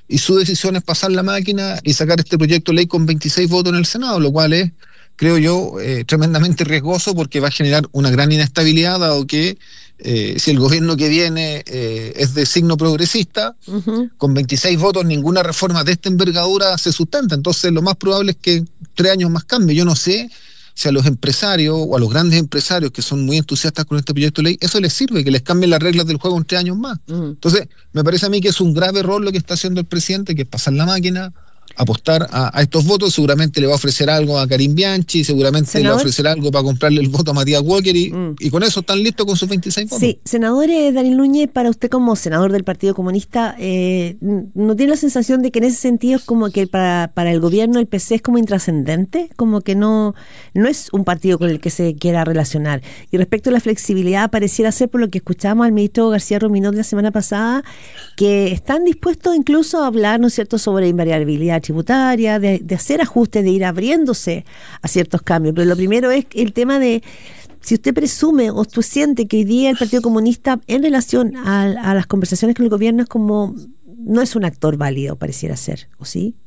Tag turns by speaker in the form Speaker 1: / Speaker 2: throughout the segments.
Speaker 1: y su decisión es pasar la máquina y sacar este proyecto de ley con 26 votos en el Senado, lo cual es, creo yo, tremendamente riesgoso porque va a generar una gran inestabilidad, dado que si el gobierno que viene es de signo progresista,
Speaker 2: Ujú.
Speaker 1: con 26 votos ninguna reforma de esta envergadura se sustenta. Entonces lo más probable es que 3 años más cambie. Yo no sé si a los empresarios o a los grandes empresarios que son muy entusiastas con este proyecto de ley, eso les sirve, que les cambien las reglas del juego en 3 años más.
Speaker 2: Ujú.
Speaker 1: Entonces, me parece a mí que es un grave error lo que está haciendo el presidente, que es pasar la máquina, apostar a estos votos. Seguramente le va a ofrecer algo a Karim Bianchi, seguramente le va a
Speaker 2: Senador.
Speaker 1: ofrecer algo para comprarle el voto a Matías Walker
Speaker 2: Mm.
Speaker 1: y con eso están listos con sus 26 votos.
Speaker 2: Sí, senador Daniel Núñez, para usted como senador del Partido Comunista, ¿no tiene la sensación de que en ese sentido es como que para el gobierno el PC es como intrascendente? Como que no es un partido con el que se quiera relacionar. Y respecto a la flexibilidad, pareciera ser, por lo que escuchamos al ministro García Ruminot la semana pasada, que están dispuestos incluso a hablar, ¿no es cierto?, sobre invariabilidad tributaria, de hacer ajustes, de ir abriéndose a ciertos cambios. Pero lo primero es el tema de si usted presume o usted siente que hoy día el Partido Comunista en relación a las conversaciones con el gobierno es como, no es un actor válido, pareciera ser, ¿o sí?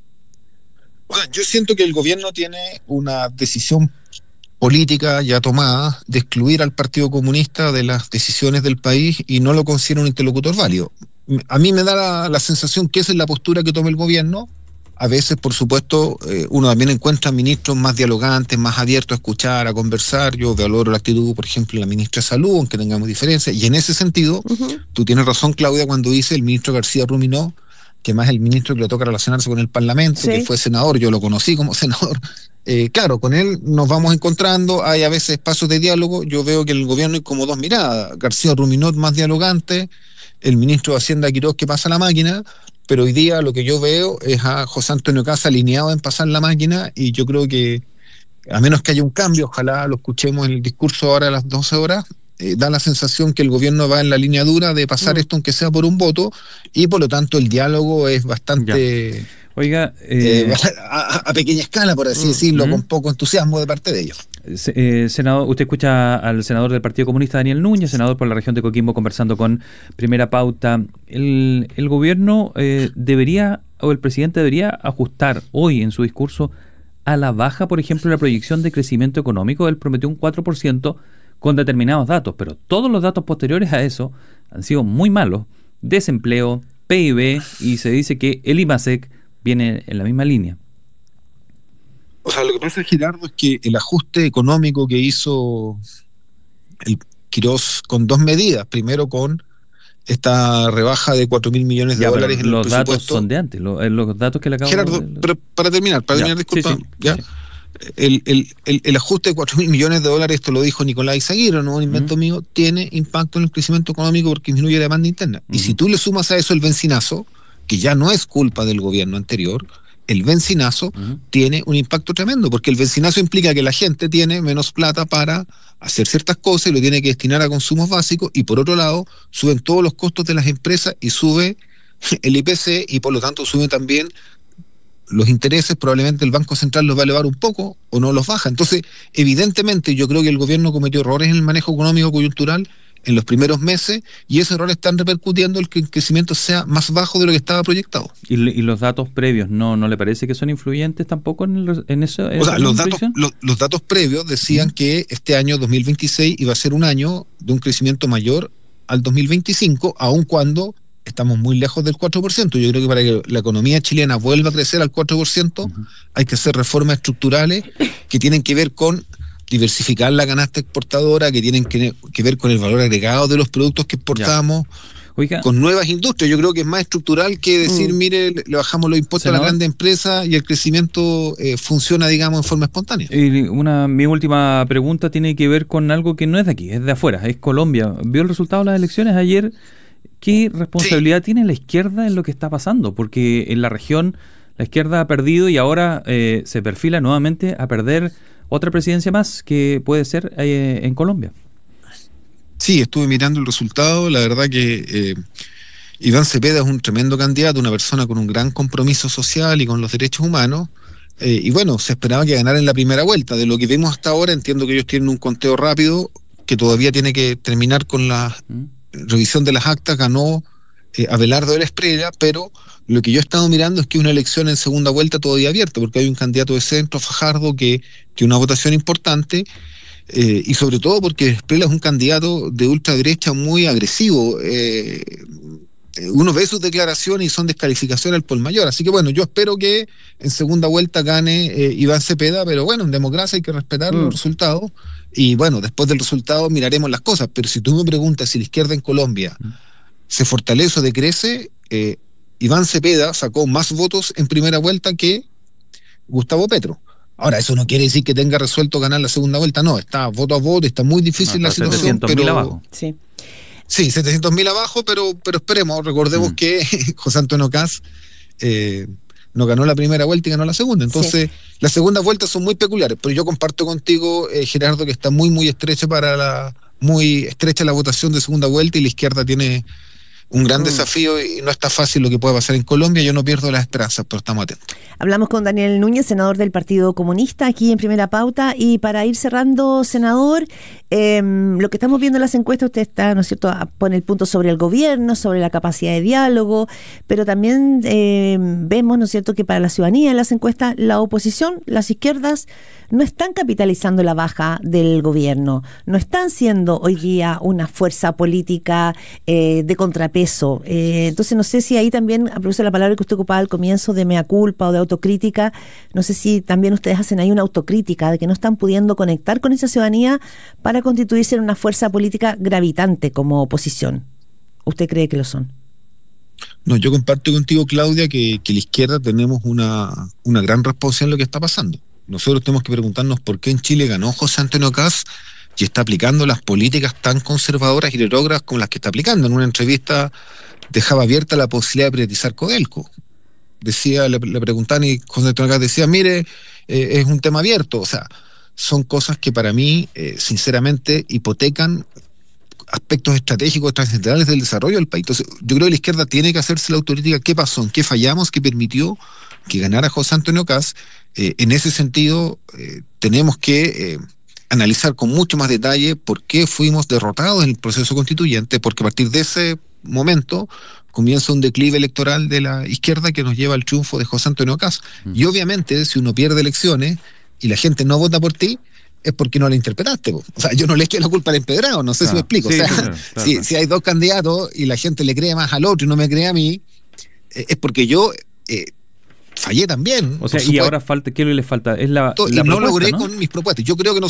Speaker 1: Bueno, yo siento que el gobierno tiene una decisión política ya tomada de excluir al Partido Comunista de las decisiones del país y no lo considera un interlocutor válido. A mí me da la sensación que esa es la postura que toma el gobierno. A veces, por supuesto, uno también encuentra ministros más dialogantes, más abiertos a escuchar, a conversar. Yo valoro la actitud, por ejemplo, de la ministra de Salud, aunque tengamos diferencias. Y en ese sentido, tú tienes razón, Claudia, cuando dice el ministro García Ruminó, que más es el ministro que le toca relacionarse con el Parlamento,
Speaker 2: Sí.
Speaker 1: que fue senador, yo lo conocí como senador. Claro, con él nos vamos encontrando, hay a veces espacios de diálogo. Yo veo que en el gobierno hay como dos miradas. García Ruminot más dialogante, el ministro de Hacienda Quirós que pasa la máquina, pero hoy día lo que yo veo es a José Antonio Casa alineado en pasar la máquina, y yo creo que, a menos que haya un cambio, ojalá lo escuchemos en el discurso ahora a las 12 horas, da la sensación que el gobierno va en la línea dura de pasar esto aunque sea por un voto, y por lo tanto el diálogo es bastante...
Speaker 3: Oiga,
Speaker 1: a pequeña escala, por así decirlo, con poco entusiasmo de parte de ellos.
Speaker 3: Senador, usted escucha al senador del Partido Comunista, Daniel Núñez, senador por la región de Coquimbo, conversando con Primera Pauta. El gobierno debería, o el presidente debería ajustar hoy en su discurso a la baja, por ejemplo, la proyección de crecimiento económico. Él prometió un 4% con determinados datos, pero todos los datos posteriores a eso han sido muy malos. Desempleo, PIB, y se dice que el IMASEC viene en la misma línea.
Speaker 1: O sea, lo que pasa, Gerardo, es que el ajuste económico que hizo el Quirós con dos medidas, primero con esta rebaja de 4.000 millones de dólares en el
Speaker 3: los
Speaker 1: presupuesto.
Speaker 3: Datos son de antes, los datos que le acabo
Speaker 1: Gerardo, pero para terminar, disculpa,
Speaker 3: sí.
Speaker 1: ¿ya? El ajuste de 4.000 millones de dólares, esto lo dijo Nicolás Izaguirre, no es un invento mío, tiene impacto en el crecimiento económico porque disminuye la demanda interna. Y si tú le sumas a eso el bencinazo, que ya no es culpa del gobierno anterior, el bencinazo tiene un impacto tremendo, porque el bencinazo implica que la gente tiene menos plata para hacer ciertas cosas y lo tiene que destinar a consumos básicos, y por otro lado suben todos los costos de las empresas y sube el IPC, y por lo tanto suben también los intereses. Probablemente el Banco Central los va a elevar un poco o no los baja. Entonces, evidentemente, yo creo que el gobierno cometió errores en el manejo económico coyuntural en los primeros meses, y esos errores están repercutiendo en que el crecimiento sea más bajo de lo que estaba proyectado.
Speaker 3: ¿Y los datos previos no le parece que son influyentes tampoco en eso?
Speaker 1: O sea, los datos previos decían que este año 2026 iba a ser un año de un crecimiento mayor al 2025, aun cuando estamos muy lejos del 4%. Yo creo que para que la economía chilena vuelva a crecer al 4%, hay que hacer reformas estructurales que tienen que ver con diversificar la canasta exportadora, que tienen que ver con el valor agregado de los productos que exportamos, con nuevas industrias. Yo creo que es más estructural que decir, mire, le bajamos los impuestos a la grande empresa y el crecimiento funciona, digamos, en forma espontánea.
Speaker 3: Mi última pregunta tiene que ver con algo que no es de aquí, es de afuera, es Colombia. ¿Vio el resultado de las elecciones ayer? ¿Qué responsabilidad tiene la izquierda en lo que está pasando? Porque en la región la izquierda ha perdido y ahora se perfila nuevamente a perder otra presidencia más que puede ser en Colombia.
Speaker 1: Sí, estuve mirando el resultado. La verdad que Iván Cepeda es un tremendo candidato, una persona con un gran compromiso social y con los derechos humanos. Y bueno, se esperaba que ganara en la primera vuelta. De lo que vimos hasta ahora, entiendo que ellos tienen un conteo rápido que todavía tiene que terminar con la revisión de las actas. Ganó Abelardo de la Espriella, pero lo que yo he estado mirando es que una elección en segunda vuelta todavía abierta, porque hay un candidato de centro, Fajardo, que una votación importante, y sobre todo porque Espriella es un candidato de ultraderecha muy agresivo. Uno ve sus declaraciones y son descalificaciones al por mayor. Así que bueno, yo espero que en segunda vuelta gane Iván Cepeda, pero bueno, en democracia hay que respetar los resultados. Y bueno, después del resultado miraremos las cosas. Pero si tú me preguntas si la izquierda en Colombia se fortalece o decrece, Iván Cepeda sacó más votos en primera vuelta que Gustavo Petro. Ahora, eso no quiere decir que tenga resuelto ganar la segunda vuelta, no, está voto a voto, está muy difícil la situación.
Speaker 3: 700.000 abajo.
Speaker 2: Sí.
Speaker 1: Sí, 700.000 abajo, pero esperemos, recordemos que José Antonio Kast no ganó la primera vuelta y ganó la segunda. Entonces, las segundas vueltas son muy peculiares, pero yo comparto contigo, Gerardo, que está muy estrecha muy estrecha la votación de segunda vuelta y la izquierda tiene un gran desafío y no está fácil lo que pueda pasar en Colombia. Yo no pierdo las esperanzas, pero estamos atentos.
Speaker 2: Hablamos con Daniel Núñez, senador del Partido Comunista, aquí en Primera Pauta. Y para ir cerrando, senador, lo que estamos viendo en las encuestas, usted está, ¿no es cierto?, pone el punto sobre el gobierno, sobre la capacidad de diálogo, pero también vemos, ¿no es cierto?, que para la ciudadanía en las encuestas, la oposición, las izquierdas, no están capitalizando la baja del gobierno, no están siendo hoy día una fuerza política de contrapeso. Entonces no sé si ahí también, aprovecho la palabra que usted ocupaba al comienzo de mea culpa o de autocrítica, no sé si también ustedes hacen ahí una autocrítica de que no están pudiendo conectar con esa ciudadanía para constituirse en una fuerza política gravitante como oposición. ¿Usted cree que lo son?
Speaker 1: No, yo comparto contigo, Claudia, que la izquierda tenemos una gran responsabilidad en lo que está pasando. Nosotros tenemos que preguntarnos por qué en Chile ganó José Antonio Kast y está aplicando las políticas tan conservadoras y retrógradas como las que está aplicando. En una entrevista dejaba abierta la posibilidad de privatizar Codelco. Le preguntaban y José Antonio Kast decía, mire, es un tema abierto. O sea, son cosas que para mí, sinceramente, hipotecan aspectos estratégicos trascendentales del desarrollo del país. Entonces, yo creo que la izquierda tiene que hacerse la autocrítica. ¿Qué pasó? ¿En qué fallamos? ¿Qué permitió que ganara José Antonio Kast? En ese sentido, tenemos que analizar con mucho más detalle por qué fuimos derrotados en el proceso constituyente, porque a partir de ese momento comienza un declive electoral de la izquierda que nos lleva al triunfo de José Antonio Kast. Y obviamente, si uno pierde elecciones y la gente no vota por ti, es porque no la interpretaste. O sea, yo no le echo la culpa al empedrado, no sé si me explico. Sí, o sea, claro. Si hay dos candidatos y la gente le cree más al otro y no me cree a mí, es porque yo fallé también.
Speaker 3: O sea, y ahora falta, ¿qué le falta? Es la
Speaker 1: no logré, ¿no?, con mis propuestas. Yo creo que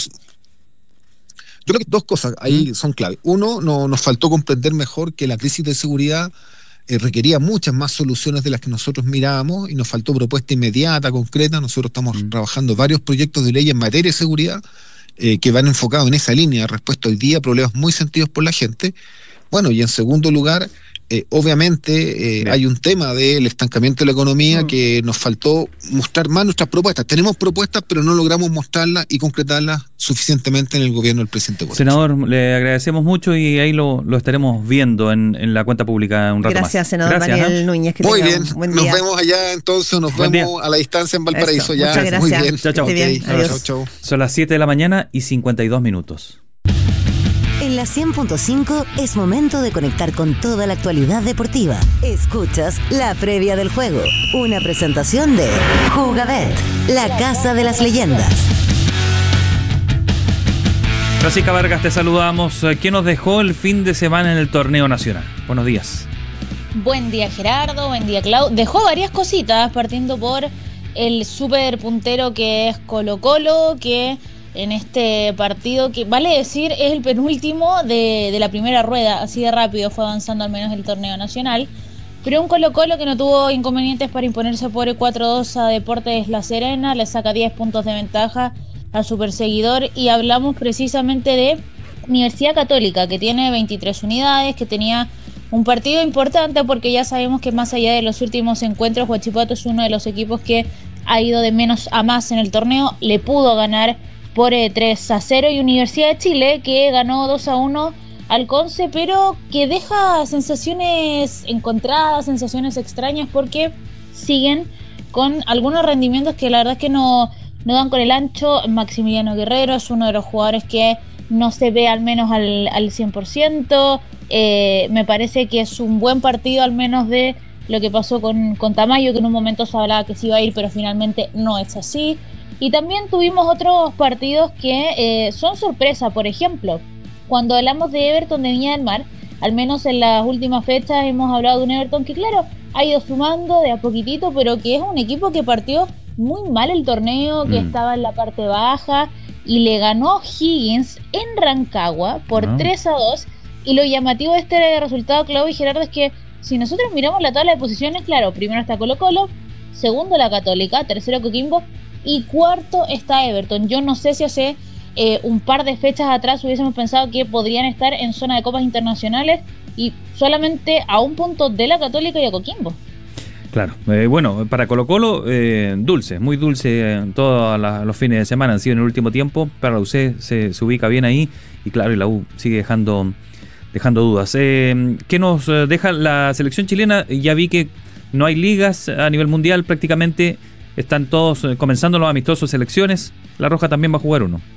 Speaker 1: dos cosas ahí son clave. Uno, nos faltó comprender mejor que la crisis de seguridad requería muchas más soluciones de las que nosotros mirábamos y nos faltó propuesta inmediata, concreta. Nosotros estamos trabajando varios proyectos de ley en materia de seguridad que van enfocados en esa línea, respuesta hoy día a problemas muy sentidos por la gente. Bueno, y en segundo lugar, obviamente hay un tema del estancamiento de la economía que nos faltó mostrar más nuestras propuestas. Tenemos propuestas, pero no logramos mostrarlas y concretarlas suficientemente en el gobierno del presidente Boric.
Speaker 3: Senador, le agradecemos mucho y ahí lo estaremos viendo en la cuenta pública un rato más.
Speaker 2: Gracias, senador Daniel Núñez. Que
Speaker 1: muy bien, nos vemos allá entonces, nos vemos a la distancia en Valparaíso. Ya.
Speaker 2: Muchas gracias.
Speaker 1: Muy bien.
Speaker 3: Chao.
Speaker 2: Okay.
Speaker 1: Chao.
Speaker 3: Son las 7 de la mañana y 52 minutos.
Speaker 4: En la 100.5 es momento de conectar con toda la actualidad deportiva. Escuchas la previa del juego, una presentación de Jugabet, la casa de las leyendas.
Speaker 3: Francisca Vargas, te saludamos. ¿Qué nos dejó el fin de semana en el torneo nacional? Buenos días.
Speaker 5: Buen día, Gerardo, buen día, Clau. Dejó varias cositas, partiendo por el súper puntero que es Colo-Colo, que en este partido, que vale decir es el penúltimo de la primera rueda, así de rápido fue avanzando al menos el torneo nacional, pero un Colo-Colo que no tuvo inconvenientes para imponerse por 4-2 a Deportes La Serena, le saca 10 puntos de ventaja a su perseguidor, y hablamos precisamente de Universidad Católica, que tiene 23 unidades, que tenía un partido importante porque ya sabemos que más allá de los últimos encuentros, Huachipato es uno de los equipos que ha ido de menos a más en el torneo, le pudo ganar por 3-0, y Universidad de Chile que ganó 2-1 al Conce, pero que deja sensaciones encontradas, sensaciones extrañas, porque siguen con algunos rendimientos que la verdad es que no dan con el ancho. Maximiliano Guerrero es uno de los jugadores que no se ve al menos al 100%, Me parece que es un buen partido, al menos de lo que pasó con Tamayo, que en un momento se hablaba que se iba a ir, pero finalmente no es así. Y también tuvimos otros partidos que son sorpresa. Por ejemplo, cuando hablamos de Everton de Viña del Mar, al menos en las últimas fechas hemos hablado de un Everton que, claro, ha ido sumando de a poquitito, pero que es un equipo que partió muy mal el torneo, que estaba en la parte baja, y le ganó Higgins en Rancagua por 3-2. Y lo llamativo de este resultado, Claudio y Gerardo, es que si nosotros miramos la tabla de posiciones, claro, primero está Colo-Colo, segundo la Católica, tercero Coquimbo y cuarto está Everton. Yo no sé si hace un par de fechas atrás hubiésemos pensado que podrían estar en zona de copas internacionales y solamente a un punto de la Católica y a Coquimbo.
Speaker 3: Claro, bueno, para Colo-Colo, dulce, muy dulce todos los fines de semana han sido en el último tiempo. Para la UC se ubica bien ahí y claro, y la U sigue dejando dudas. ¿Qué nos deja la selección chilena? Ya vi que no hay ligas a nivel mundial prácticamente, están todos comenzando los amistosos selecciones. La Roja también va a jugar uno.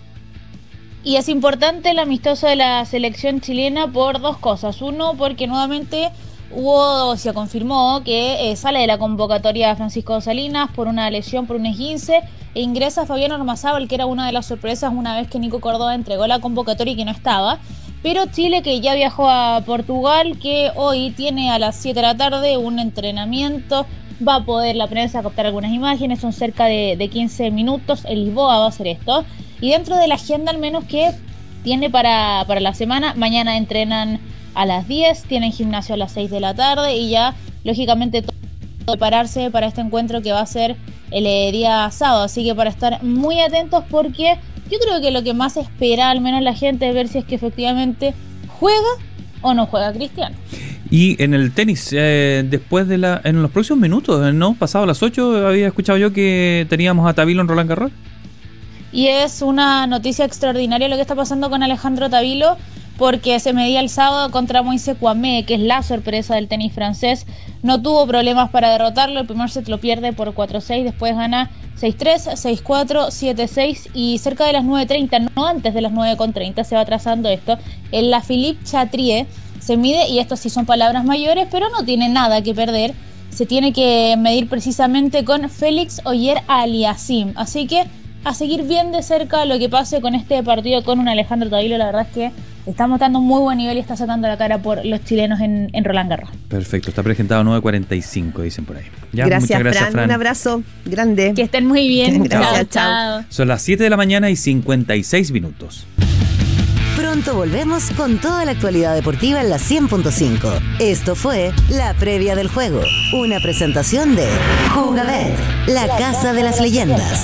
Speaker 5: Y es importante el amistoso de la selección chilena por dos cosas. Uno, porque nuevamente se confirmó que sale de la convocatoria Francisco Salinas por una lesión, por un esguince, e ingresa Fabián Ormazábal, que era una de las sorpresas una vez que Nico Córdoba entregó la convocatoria y que no estaba. Pero Chile, que ya viajó a Portugal, que hoy tiene a las 7 de la tarde un entrenamiento, va a poder la prensa captar algunas imágenes, son cerca de 15 minutos, el Lisboa va a hacer esto. Y dentro de la agenda al menos que tiene para la semana, mañana entrenan a las 10, tienen gimnasio a las 6 de la tarde y ya lógicamente todo prepararse para este encuentro que va a ser el día sábado. Así que para estar muy atentos, porque yo creo que lo que más espera al menos la gente es ver si es que efectivamente juega o no juega Cristiano.
Speaker 3: Y en el tenis, después en los próximos minutos, ¿no? Pasado las 8, había escuchado yo que teníamos a Tavilo en Roland Garros.
Speaker 5: Y es una noticia extraordinaria lo que está pasando con Alejandro Tavilo, porque se medía el sábado contra Moise Kouamé, que es la sorpresa del tenis francés. No tuvo problemas para derrotarlo, el primer set lo pierde por 4-6, después gana 6-3, 6-4, 7-6 y cerca de las 9:30, no antes de las 9:30, se va atrasando esto. En la Philippe Chatrier se mide, y esto sí son palabras mayores, pero no tiene nada que perder. Se tiene que medir precisamente con Félix Auger-Aliassime, así que a seguir bien de cerca lo que pase con este partido con un Alejandro Tavilo. La verdad es que está mostrando muy buen nivel y está sacando la cara por los chilenos en Roland Garros.
Speaker 3: Perfecto, está presentado 9:45, dicen por ahí.
Speaker 2: Ya, gracias, muchas gracias, Fran. Un abrazo grande.
Speaker 5: Que estén muy bien.
Speaker 2: Gracias, chao.
Speaker 3: Son las 7 de la mañana y 56 minutos.
Speaker 4: Pronto volvemos con toda la actualidad deportiva en la 100.5. Esto fue La Previa del Juego, una presentación de Jugabet, la casa de las leyendas.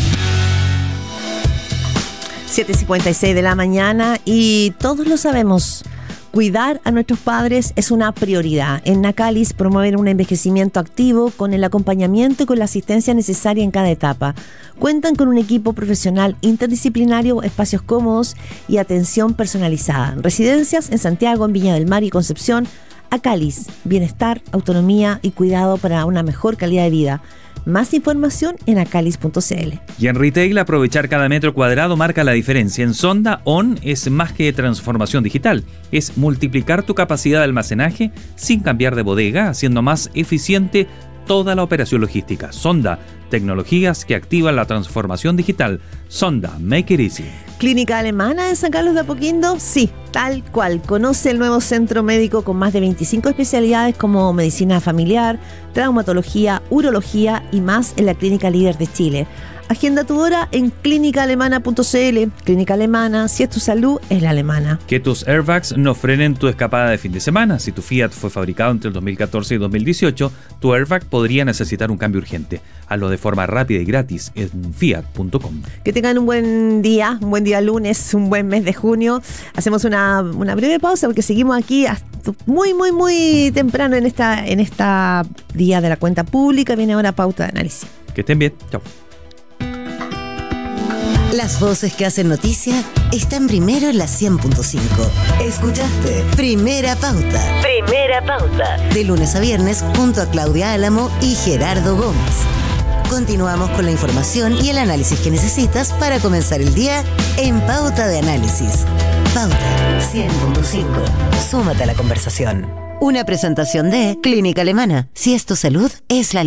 Speaker 2: 7:56 de la mañana y todos lo sabemos. Cuidar a nuestros padres es una prioridad. En Nacalis promueven un envejecimiento activo con el acompañamiento y con la asistencia necesaria en cada etapa. Cuentan con un equipo profesional interdisciplinario, espacios cómodos y atención personalizada. Residencias en Santiago, en Viña del Mar y Concepción. Acalis, bienestar, autonomía y cuidado para una mejor calidad de vida. Más información en acalis.cl.
Speaker 3: Y en retail, aprovechar cada metro cuadrado marca la diferencia. En Sonda, ON es más que transformación digital. Es multiplicar tu capacidad de almacenaje sin cambiar de bodega, haciendo más eficiente toda la operación logística. Sonda, tecnologías que activan la transformación digital. Sonda, make it easy.
Speaker 2: ¿Clínica Alemana en San Carlos de Apoquindo? Sí, tal cual. Conoce el nuevo centro médico con más de 25 especialidades como medicina familiar, traumatología, urología y más en la clínica líder de Chile. Agenda tu hora en clínicaalemana.cl. Clínica Alemana, si es tu salud, es la alemana.
Speaker 3: Que tus airbags no frenen tu escapada de fin de semana. Si tu Fiat fue fabricado entre el 2014 y 2018, tu airbag podría necesitar un cambio urgente. Hazlo de forma rápida y gratis en fiat.com.
Speaker 2: Que tengan un buen día lunes, un buen mes de junio. Hacemos una breve pausa porque seguimos aquí hasta muy temprano en esta día de la cuenta pública. Viene ahora pauta de análisis.
Speaker 3: Que estén bien. Chao.
Speaker 4: Las voces que hacen noticia están primero en la 100.5. Escuchaste Primera Pauta. Primera Pauta. De lunes a viernes junto a Claudia Álamo y Gerardo Gómez. Continuamos con la información y el análisis que necesitas para comenzar el día en Pauta de Análisis. Pauta 100.5. Súmate a la conversación. Una presentación de Clínica Alemana. Si es tu salud, es la